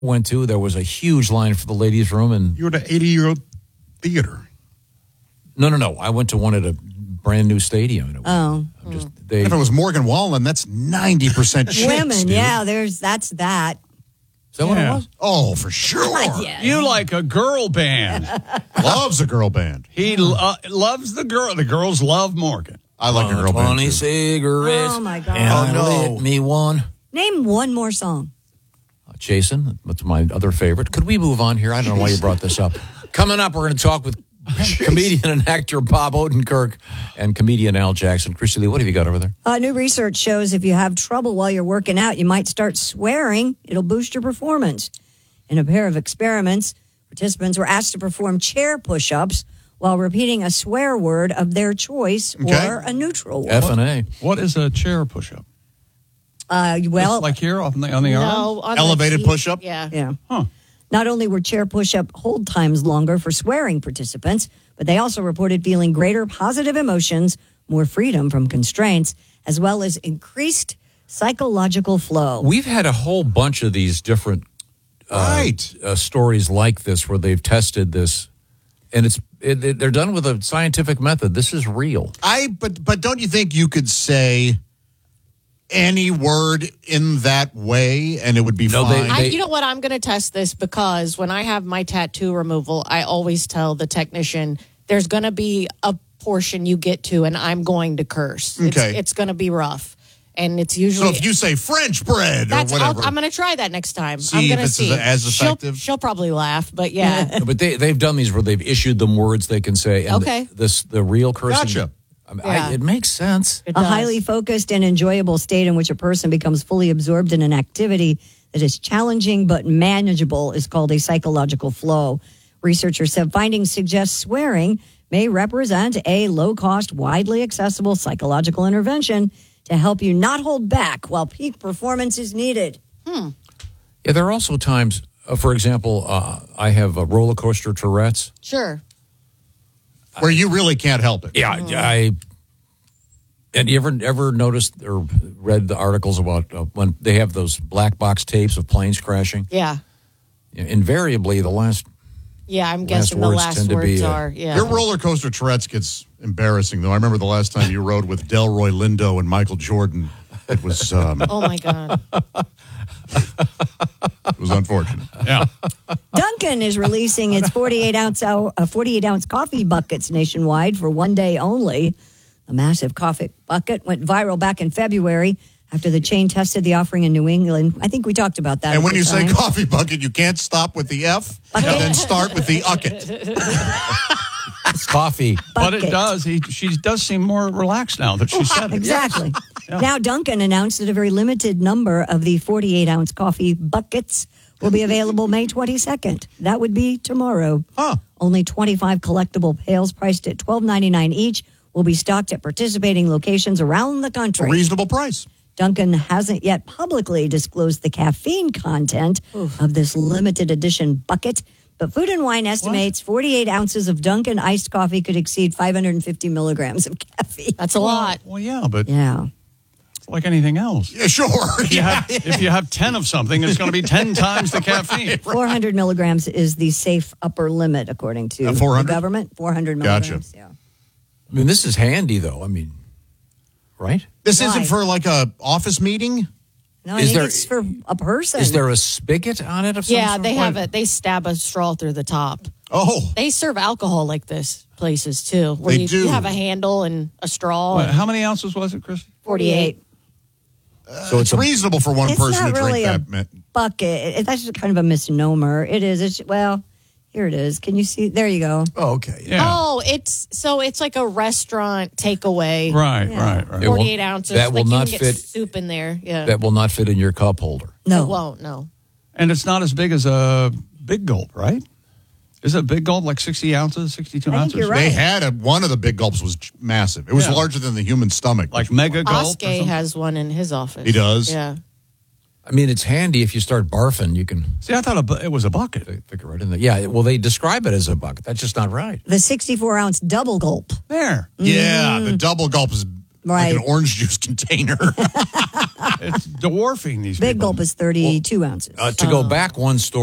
went to, there was a huge line for the ladies' room. And You were at an 80-year-old theater. No. I went to one at a brand new stadium. If it was Morgan Wallen, that's 90% chicks, Women, dude. yeah, that's that. Is that what it was? Oh, for sure. Yeah. You like a girl band. Loves a girl band. He loves the girl. The girls love Morgan. I like a girl band, 20 too. cigarettes. Oh, my God. And I no. lit me one. Name one more song. Jason, that's my other favorite. Could we move on here? I don't know why you brought this up. Coming up, we're going to talk with comedian and actor Bob Odenkirk and comedian Al Jackson. Christy Lee, what have you got over there? New research shows if you have trouble while you're working out, you might start swearing. It'll boost your performance. In a pair of experiments, participants were asked to perform chair push-ups while repeating a swear word of their choice or a neutral word. F&A. What is a chair push-up? Well, Just like here on the arm? on Elevated the feet. push-up? Yeah. yeah. Huh. Not only were chair push-up hold times longer for swearing participants, but they also reported feeling greater positive emotions, more freedom from constraints, as well as increased psychological flow. We've had a whole bunch of these different stories like this where they've tested this, and they're done with a scientific method. This is real. But don't you think you could say any word in that way and it would be fine? You know what? I'm going to test this because when I have my tattoo removal, I always tell the technician there's going to be a portion you get to and I'm going to curse. Okay. It's going to be rough. And it's usually... So if you say French bread or whatever. I'm going to try that next time. See I'm going if to it's see. as effective. She'll probably laugh, but yeah. But they've done these where they've issued them words they can say. And Okay. the real cursing. Gotcha. It makes sense. It A does. highly focused and enjoyable state in which a person becomes fully absorbed in an activity that is challenging but manageable is called a psychological flow. Researchers said findings suggest swearing may represent a low-cost, widely accessible psychological intervention to help you not hold back while peak performance is needed. Yeah, there are also times, for example, I have a roller coaster Tourette's. Sure. Where you really can't help it. Yeah, and you ever noticed or read the articles about when they have those black box tapes of planes crashing? Yeah. Invariably, the last Yeah, I'm guessing the words last tend to be, words are. Yeah. Your roller coaster Tourette's gets embarrassing, though. I remember the last time you rode with Delroy Lindo and Michael Jordan. It was Oh, my God. it was unfortunate. Yeah. Dunkin' is releasing its 48-ounce coffee buckets nationwide for one day only. The massive coffee bucket went viral back in February after the chain tested the offering in New England. I think we talked about that. And at when the you say time. coffee bucket, you can't stop with the F and then start with the ucket. it's coffee. But it Bucket. does. She does seem more relaxed now that she said it. Exactly. Now, Dunkin' announced that a very limited number of the 48-ounce coffee buckets will be available May 22nd. That would be tomorrow. Huh. Only 25 collectible pails priced at $12.99 each will be stocked at participating locations around the A country. reasonable price. Dunkin' hasn't yet publicly disclosed the caffeine content of this limited edition bucket, but Food and Wine estimates 48 ounces of Dunkin' iced coffee could exceed 550 milligrams of caffeine. That's a lot. Well, yeah, but Yeah. it's like anything else. Yeah, sure. If you have 10 of something, it's going to be 10 times the caffeine. 400 milligrams is the safe upper limit, according to the 400? government. 400 Gotcha. milligrams, yeah. I mean, this is handy, though. I mean, right? This Why? isn't for like a office meeting? No, I Is think there- it's for a person. Is there a spigot on it of some Yeah, sort? they have it. They stab a straw through the top. Oh, They serve alcohol like this places too, where They you do. have a handle and a straw. What, and how many ounces was it, Chris? 48. So it's reasonable for one It's person not to really drink a that. bucket. That's just kind of a misnomer. It is. It's, well, here it is. Can you see? There you go. Oh, okay. Yeah. Oh, it's like a restaurant takeaway. Right. It will- 48 ounces. that will like not you can get fit- soup in there. Yeah. That will not fit in your cup holder. No. It won't, no. And it's not as big as a Big Gulp, right? Is a Big Gulp like 60 ounces, 62 I think ounces? you're right. They had one of the big gulps was massive. It was Yeah. larger than the human stomach. Like Mega Gulp? or Oskay something? has one in his office. He does? Yeah. I mean, it's handy if you start barfing, you can See, I thought it was a bucket. stick it right in there. Yeah, well, they describe it as a bucket. That's just not right. The 64-ounce double gulp. There. Yeah, the double gulp is Right. Like an orange juice container. It's dwarfing these Big people. gulp is 32 ounces. To go back one story.